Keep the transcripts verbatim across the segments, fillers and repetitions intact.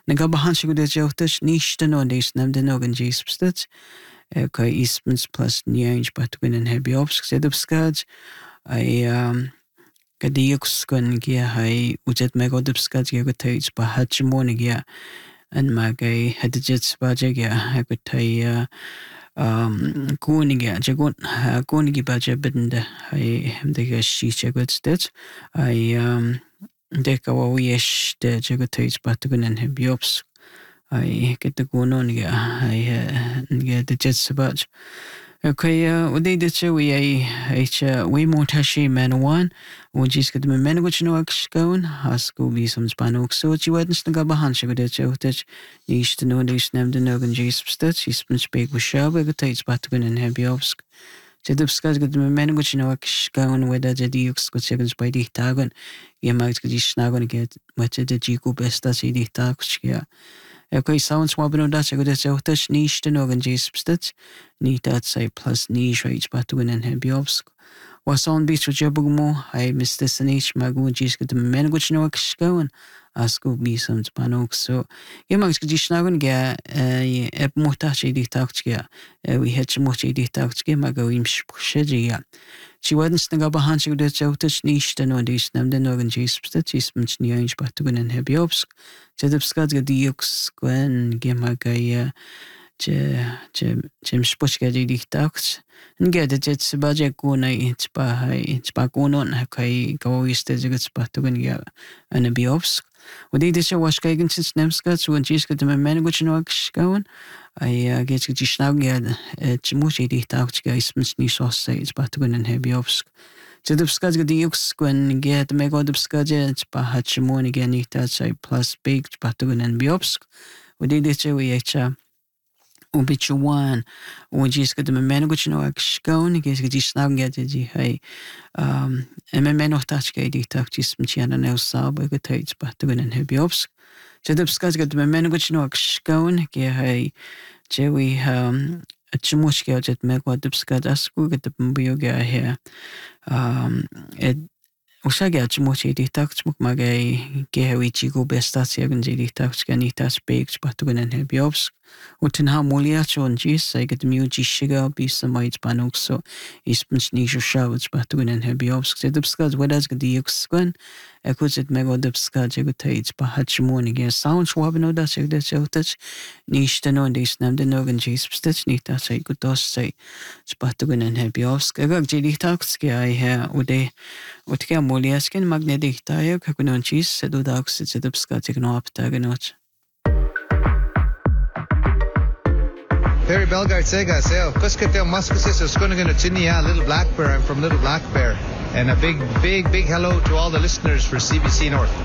Nagabahan siguro jautas nishta no dis nam de nogan jispstat. Kai ismens plus nianj patugunan hebiops sedupskaj. I um kadiukskan kia hai ujet megodupskaj yagutais bahachmonigia and magai hadijets bajagia hakutai um kunigia jagun kunigi baja benda hai dega shichagutstets. I um deka wawiyesh de jagutais patugunan hebiops. I get the gunon ya I get the jets about. Okay, uh, ودي دتشوي أي إيش وي موتاشي منوان وجيس كده من من وش نوكش كون هاسكو بيسمج بانوك سو جي ودنش نقا بهانش كده تشوتش نيش تنو نيش نم دنوغن جيس بستش يسمج بيك وشاب كده يتباتكون إنها بيوبسك جدبسكاج كده من من وش نوكش كون ودا جديوكس كده شغنش بايدي تاغن يماغت كده يشناغن كده وجد جيكو بستا سيدي تاغش كده. Okay, sounds wabino dat ik dat zo touch niche te nog een jespstat. Niet dat zij plus niche reach batuin en hebiops. Was on beach with jabugmo, I missed this and each magu jis get the men which no excoen. Asko be some panok so. You might get snagon ga a motachi di taxia. We had some mochi di taxia mago im shedia. She wasn't snug up a hunch of that out touch niche to know this nam the Northern jespstat is much near inch batuin and hebiops. Jadapskat ga diux gwen gemagaya. Je je je spochga di tax. Nge de jet baje kuna it's ba hai it's ba kunon kai go is the jets patugan ya and biops. Udi de show was kagen since nemskats when she's got the man which no going. I get to snag ya chimushi di tax guys much ni so say it's patugan and hebiops. Jadapskat ga diux gwen get me go dupskaje it's ba hachimon again it that's I plus big patugan and biops. Udi de show we echa Ubichuan, when she's got the man which no excoen, gets get snug at the hay. Um, and my men of touch gay detactis, Michiana no sab, a good tates, but to win and hebiops. So the scars got the man which no excoen, gay hay, Jerry, um, a chimushka jet meg what the scadasku get the bioga here. Um, it Ushaga chimuchi detacts mukmagay, gay chico bestats, even the detacts can eat as baked, but to win and hebiops. Utenha moliacho on jis, I get the muji shiga, be some white panok, so ispens nisho shouts, but to win and hebiops, the dubscad, what does the yuxquen? I could it mego dubscad, jegutates, but hatchmon again, sounds wabino that I get out touch, nish to know this nam the nogan jis, stitch neat as I could toss say, but to win and hebiops, I got jilly tax, I hear, would they, what can moliaskin, magnetic tire, kakunon cheese, said the dogs, it's a dubscad, you know, up taganot. Perry Belgard Sega Sale. Kuskateo Muscasis is going to get a Chinia, Little Black Bear. I'm from Little Black Bear. And a big, big, big hello to all the listeners for C B C North.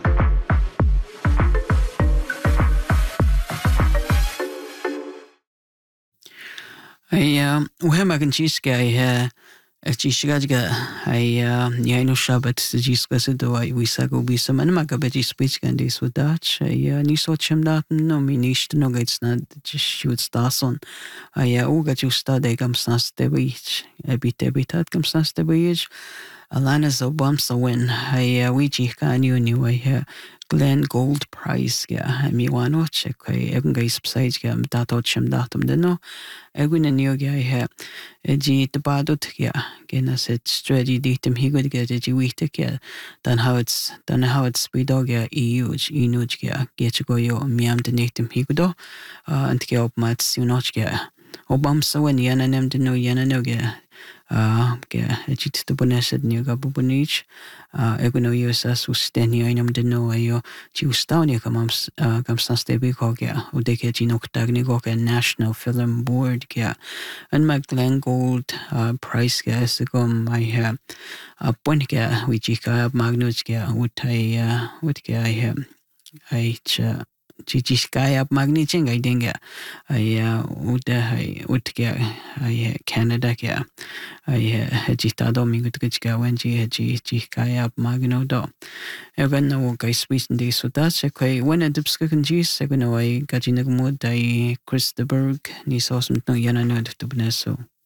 I um we have mac and cheese guy uh Chishigaga, I uh, Yano Shabbat, the Giscas, do I we sago be some and Magabeji speech can this with Dutch. I niso chim that no minish to no gates not just shoot stars on. I uh, got you study comes nas the beach. I beat every tat comes nas the beach. Alana's a bumps a win. I uh, we can you anyway here. Glen Gold Prize, yeah, I mean, one watch, okay, every guy's beside him, that or chim datum, the no, every new guy here, a G the badut, yeah, again, I said, steady datum, he could get a G week, yeah, then how it's, then how it's speed dog, yeah, huge, huge, yeah, get to go, yo, me, I'm the native, he could do, uh, and get up, mats, you know, yeah, Obam so when Yana nem to know Yana no, yeah. Uh, yeah, it's the bonesed near Gabubunich. Uh, Egono Yosas was ten year in the no, yo, Chiustonia comes, uh, comes sans de Bicoga, Udeketino Tagnico, and National Film Board, yeah, and my Glen Gold, uh, price gas to come my hair, a point, yeah, which I have magnets, yeah, what I, uh, what I have, I, uh, Chichiskaya magniching, I think, I, uh, would, I, would get, I, Canada, yeah, I, had Gitado Migutka when she had Chichiskaya magno do. I got no guys speaking this, so that's okay. When a dipskin cheese, I know I got in the mood, I Chris the Berg, Nisos, no Yana, no, to Benesso.